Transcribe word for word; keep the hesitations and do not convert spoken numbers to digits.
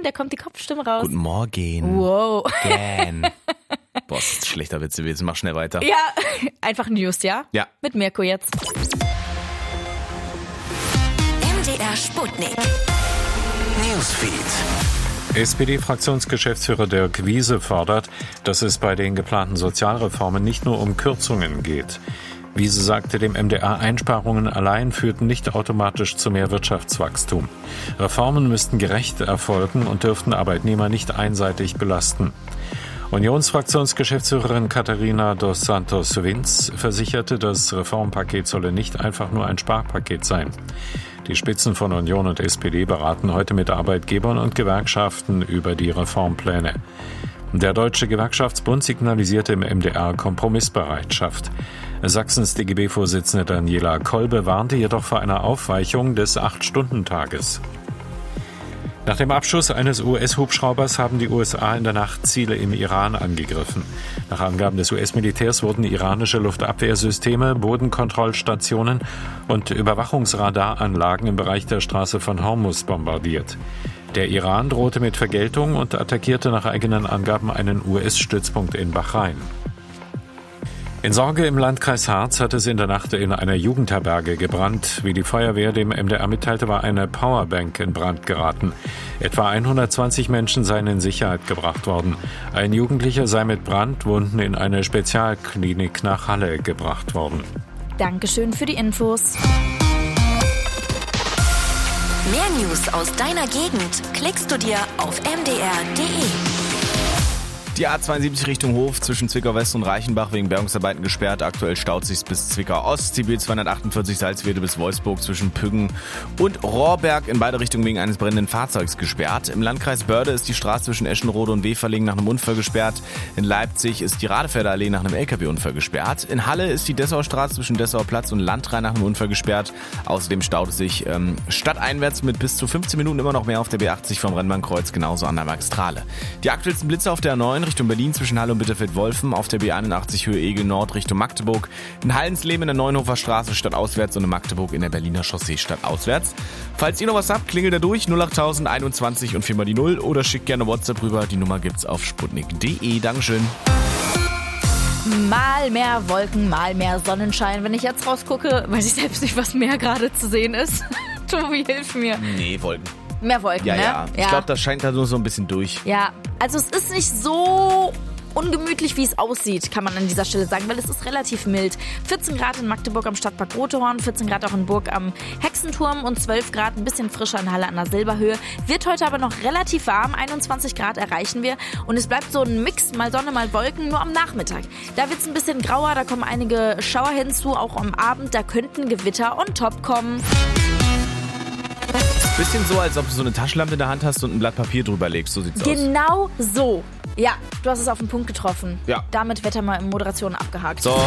da kommt die Kopfstimme raus. Guten Morgen. Wow. Gen. Boah, das ist ein schlechter Witz gewesen. Mach schnell weiter. Ja, einfach News, ja? Ja. Mit Mirko jetzt. M D R Sputnik. Newsfeed. S P D-Fraktionsgeschäftsführer Dirk Wiese fordert, dass es bei den geplanten Sozialreformen nicht nur um Kürzungen geht. Wiese sagte dem M D R, Einsparungen allein führten nicht automatisch zu mehr Wirtschaftswachstum. Reformen müssten gerecht erfolgen und dürften Arbeitnehmer nicht einseitig belasten. Unionsfraktionsgeschäftsführerin Katharina dos Santos Vinz versicherte, das Reformpaket solle nicht einfach nur ein Sparpaket sein. Die Spitzen von Union und S P D beraten heute mit Arbeitgebern und Gewerkschaften über die Reformpläne. Der Deutsche Gewerkschaftsbund signalisierte im M D R Kompromissbereitschaft. Sachsens D G B-Vorsitzende Daniela Kolbe warnte jedoch vor einer Aufweichung des Acht-Stunden-Tages. Nach dem Abschuss eines U S-Hubschraubers haben die U S A in der Nacht Ziele im Iran angegriffen. Nach Angaben des U S-Militärs wurden iranische Luftabwehrsysteme, Bodenkontrollstationen und Überwachungsradaranlagen im Bereich der Straße von Hormuz bombardiert. Der Iran drohte mit Vergeltung und attackierte nach eigenen Angaben einen U S-Stützpunkt in Bahrain. In Sorge im Landkreis Harz hat es in der Nacht in einer Jugendherberge gebrannt. Wie die Feuerwehr dem M D R mitteilte, war eine Powerbank in Brand geraten. Etwa hundertzwanzig Menschen seien in Sicherheit gebracht worden. Ein Jugendlicher sei mit Brandwunden in eine Spezialklinik nach Halle gebracht worden. Dankeschön für die Infos. Mehr News aus deiner Gegend klickst du dir auf m d r punkt d e. Die A zweiundsiebzig Richtung Hof zwischen Zwickau West und Reichenbach wegen Bergungsarbeiten gesperrt. Aktuell staut sich bis Zwickau Ost. Die B zweihundertachtundvierzig Salzwedel bis Wolfsburg zwischen Püggen und Rohrberg in beide Richtungen wegen eines brennenden Fahrzeugs gesperrt. Im Landkreis Börde ist die Straße zwischen Eschenrode und Weferlingen nach einem Unfall gesperrt. In Leipzig ist die Radefelder Allee nach einem L K W-Unfall gesperrt. In Halle ist die Dessauer Straße zwischen Dessauer Platz und Landrhein nach einem Unfall gesperrt. Außerdem staut es sich ähm, stadteinwärts mit bis zu fünfzehn Minuten immer noch mehr auf der B achtzig vom Rennbahnkreuz, genauso an der Magistrale. Die aktuellsten Blitze auf der A neun Richtung Berlin zwischen Halle und Bitterfeld-Wolfen, auf der B einundachtzig Höhe Egel Nord Richtung Magdeburg, in Hallensleben in der Neunhofer Straße stadtauswärts und in Magdeburg in der Berliner Chaussee stadtauswärts. Falls ihr noch was habt, klingelt da durch null acht null null einundzwanzig und viermal die null oder schickt gerne WhatsApp rüber. Die Nummer gibt's auf sputnik punkt d e. Dankeschön. Mal mehr Wolken, mal mehr Sonnenschein. Wenn ich jetzt rausgucke, weiß ich selbst nicht, was mehr gerade zu sehen ist. Tobi, hilf mir. Nee, Wolken. Mehr Wolken, Ja, ne? ja. Ich glaube, das scheint da nur so ein bisschen durch. Ja, also es ist nicht so ungemütlich, wie es aussieht, kann man an dieser Stelle sagen, weil es ist relativ mild. vierzehn Grad in Magdeburg am Stadtpark Rotehorn, vierzehn Grad auch in Burg am Hexenturm und zwölf Grad ein bisschen frischer in Halle an der Silberhöhe. Wird heute aber noch relativ warm, einundzwanzig Grad erreichen wir und es bleibt so ein Mix, mal Sonne, mal Wolken, nur am Nachmittag. Da wird es ein bisschen grauer, da kommen einige Schauer hinzu, auch am Abend, da könnten Gewitter on top kommen. Bisschen so, als ob du so eine Taschenlampe in der Hand hast und ein Blatt Papier drüber legst. So sieht's aus. Genau so. Ja, du hast es auf den Punkt getroffen. Ja. Damit Wetter mal in Moderation abgehakt. So.